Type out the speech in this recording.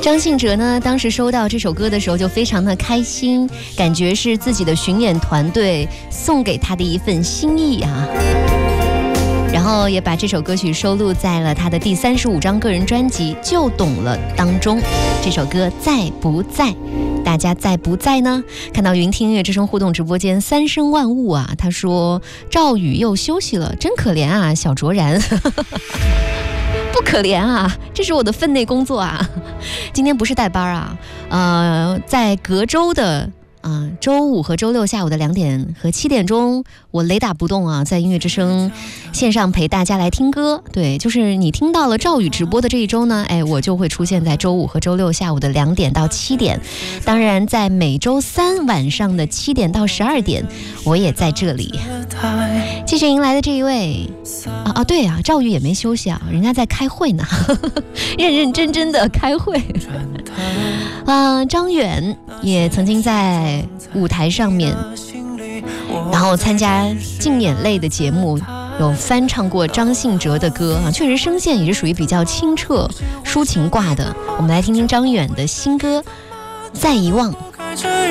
张信哲呢，当时收到这首歌的时候就非常的开心，感觉是自己的巡演团队送给他的一份心意啊。然后也把这首歌曲收录在了他的第35张个人专辑《就懂了》当中。这首歌在不在？大家在不在呢？看到云听音乐之声互动直播间三生万物啊，他说赵宇又休息了，真可怜啊，小卓然。不可怜啊，这是我的分内工作啊。今天不是带班啊，在隔周的周五和周六下午的2点和7点钟，我雷打不动啊，在音乐之声线上陪大家来听歌。对，就是你听到了赵宇直播的这一周呢，我就会出现在周五和周六下午的2点到7点。当然，在每周3晚上的7点到12点，我也在这里。继续迎来的这一位对啊，赵宇也没休息啊，人家在开会呢，认认真真的开会。张远也曾经在舞台上面，然后参加竞演类的节目，有翻唱过张信哲的歌啊，确实声线也是属于比较清澈抒情挂的。我们来听听张远的新歌《再遗忘》。